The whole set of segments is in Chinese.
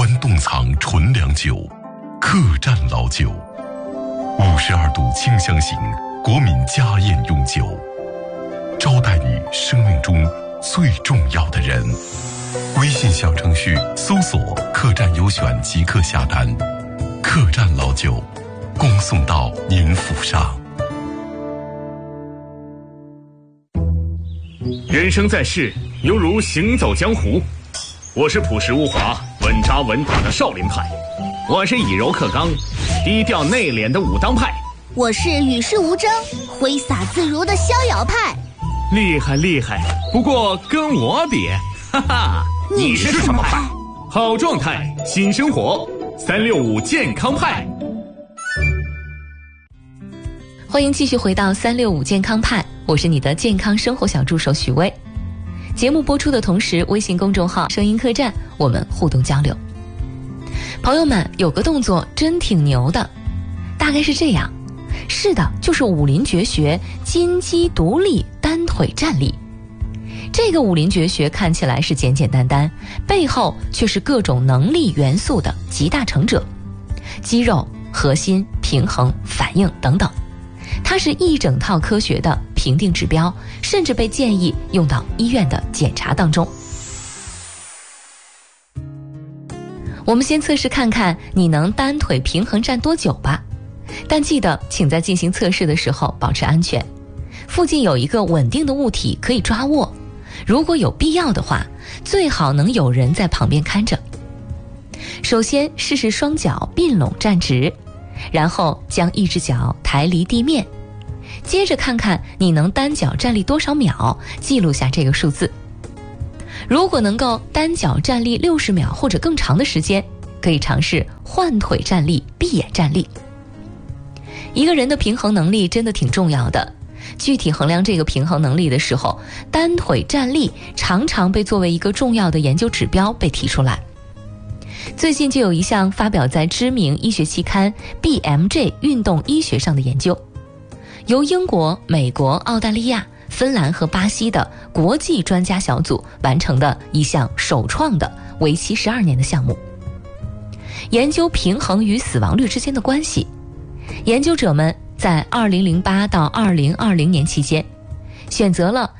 冻藏纯粮酒，客栈老酒，52度清香型国民家宴用酒，招待你生命中最重要的人。微信小程序搜索客栈优选即可下单，客栈老酒恭送到您府上。 人生在世，犹如行走江湖。我是朴实无华、稳扎稳打的少林派，我是以柔克刚、低调内敛的武当派， 我是与世无争、挥洒自如的逍遥派。 厉害厉害，不过跟我比，哈哈， 你是什么派？ 好状态，新生活，365健康派。 欢迎继续回到365健康派，我是你的健康生活小助手许巍。节目播出的同时，微信公众号声音客栈我们互动交流。朋友们，有个动作真挺牛的，大概是这样，是的，就是武林绝学金鸡独立单腿站立。这个武林绝学看起来是简简单单，背后却是各种能力元素的集大成者，肌肉、核心、平衡、反应等等，它是一整套科学的评定指标，甚至被建议用到医院的检查当中。我们先测试看看你能单腿平衡站多久吧，但记得请在进行测试的时候保持安全，附近有一个稳定的物体可以抓握，如果有必要的话，最好能有人在旁边看着。首先试试双脚并拢站直，然后将一只脚抬离地面，接着看看你能单脚站立多少秒，记录下这个数字。如果能够单脚站立60秒或者更长的时间，可以尝试换腿站立、闭眼站立。一个人的平衡能力真的挺重要的，具体衡量这个平衡能力的时候，单腿站立常常被作为一个重要的研究指标被提出来。最近就有一项发表在知名医学期刊 BMJ 运动医学上的研究，由英国、美国、澳大利亚、芬兰和巴西的国际专家小组完成的一项首创的为期12年的项目，研究平衡与死亡率之间的关系。研究者们在2008到2020年期间，选择了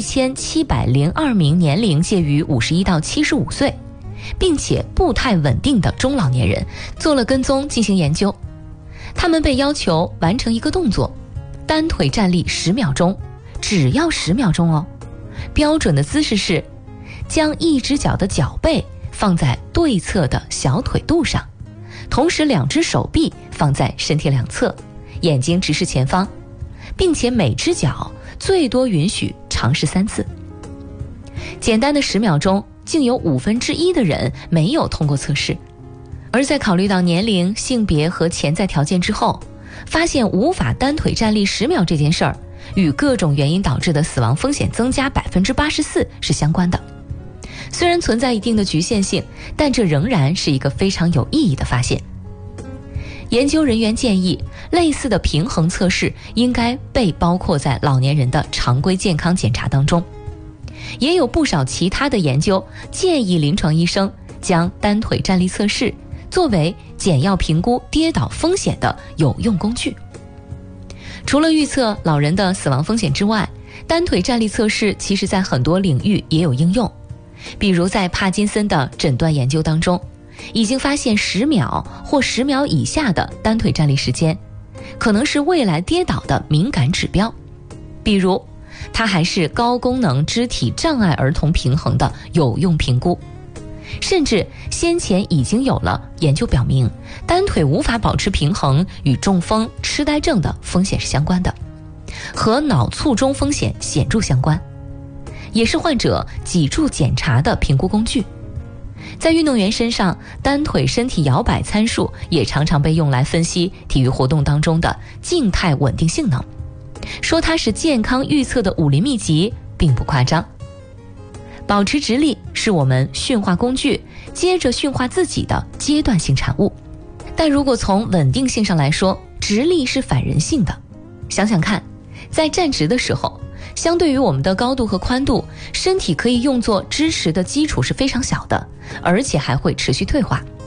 1702名年龄介于51到75岁，并且步态稳定的中老年人做了跟踪进行研究。他们被要求完成一个动作，单腿站立10秒钟，只要10秒钟哦。标准的姿势是将一只脚的脚背放在对侧的小腿肚上，同时2只手臂放在身体两侧，眼睛直视前方，并且每只脚最多允许尝试3次。简单的10秒钟，竟有1/5的人没有通过测试。而在考虑到年龄、性别和潜在条件之后，发现无法单腿站立10秒这件事儿与各种原因导致的死亡风险增加84%是相关的。虽然存在一定的局限性，但这仍然是一个非常有意义的发现。研究人员建议，类似的平衡测试应该被包括在老年人的常规健康检查当中。也有不少其他的研究建议临床医生将单腿站立测试作为简要评估跌倒风险的有用工具。除了预测老人的死亡风险之外，单腿站立测试其实在很多领域也有应用。比如在帕金森的诊断研究当中，已经发现10秒或10秒以下的单腿站立时间可能是未来跌倒的敏感指标。比如它还是高功能肢体障碍儿童平衡的有用评估。甚至先前已经有了研究表明，单腿无法保持平衡与中风、痴呆症的风险是相关的，和脑卒中风险显著相关，也是患者脊柱检查的评估工具。在运动员身上，单腿身体摇摆参数也常常被用来分析体育活动当中的静态稳定性能，说它是健康预测的武林秘籍并不夸张。保持直立是我们驯化工具接着驯化自己的阶段性产物，但如果从稳定性上来说，直立是反人性的。想想看，在站直的时候，相对于我们的高度和宽度，身体可以用作支持的基础是非常小的，而且还会持续退化。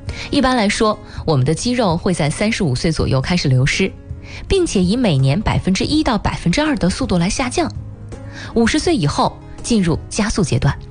一般来说，我们的肌肉会在35岁左右开始流失，并且以每年1%到2%的速度来下降。50岁以后进入加速阶段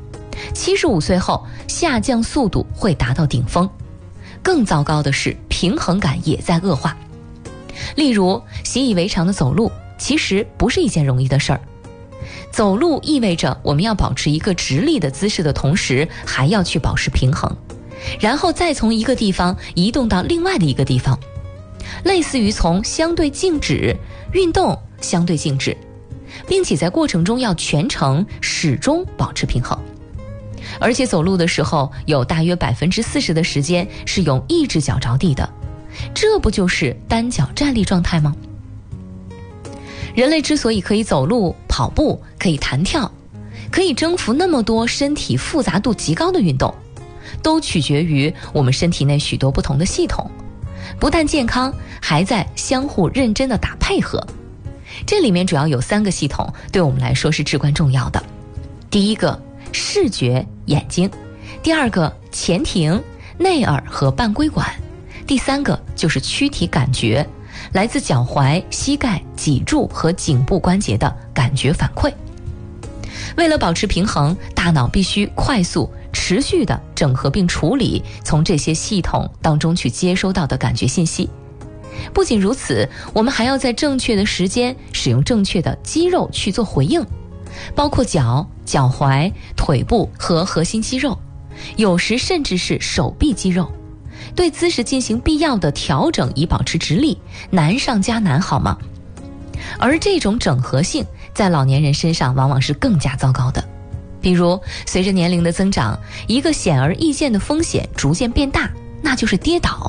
，75岁后下降速度会达到顶峰。更糟糕的是，平衡感也在恶化。例如，习以为常的走路其实不是一件容易的事儿。走路意味着我们要保持一个直立的姿势的同时，还要去保持平衡，然后再从一个地方移动到另外的一个地方，类似于从相对静止运动相对静止，并且在过程中要全程始终保持平衡。而且走路的时候有大约40%的时间是用一只脚着地的，这不就是单脚站立状态吗？人类之所以可以走路、跑步，可以弹跳，可以征服那么多身体复杂度极高的运动，都取决于我们身体内许多不同的系统，不但健康，还在相互认真的打配合。这里面主要有3个系统对我们来说是至关重要的。第一个，视觉眼睛；第二个，前庭、内耳和半规管；第3个就是躯体感觉，来自脚踝、膝盖、脊柱和颈部关节的感觉反馈。为了保持平衡，大脑必须快速持续地整合并处理从这些系统当中去接收到的感觉信息。不仅如此，我们还要在正确的时间使用正确的肌肉去做回应，包括脚、脚踝、腿部和核心肌肉，有时甚至是手臂肌肉，对姿势进行必要的调整以保持直立，难上加难，好吗？而这种整合性在老年人身上往往是更加糟糕的。比如，随着年龄的增长，一个显而易见的风险逐渐变大，那就是跌倒。